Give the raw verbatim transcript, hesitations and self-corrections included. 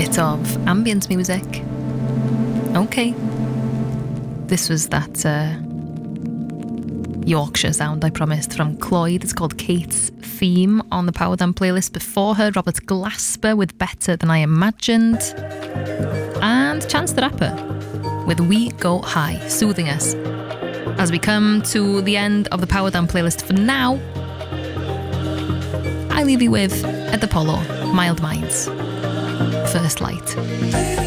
bit of ambient music. Okay. This was that uh, Yorkshire sound I promised from Cloyd. It's called Kate's Theme on the Power Down playlist. Before her, Robert Glasper with Better Than I Imagined. And Chance the Rapper with We Go High, soothing us. As we come to the end of the Power Down playlist for now, I leave you with Ed Apollo, Mild Minds, First Light.